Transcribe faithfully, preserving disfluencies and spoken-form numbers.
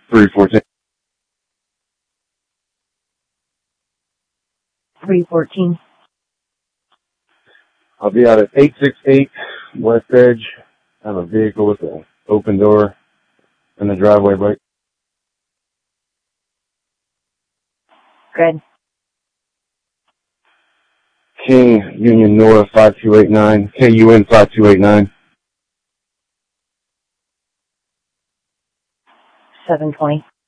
three fourteen. three fourteen. I'll be out at eight six eight West Edge. I have a vehicle with an open door in the driveway brake. Good. King, Union North, five two eight nine. K U N five two eight nine. seven twenty.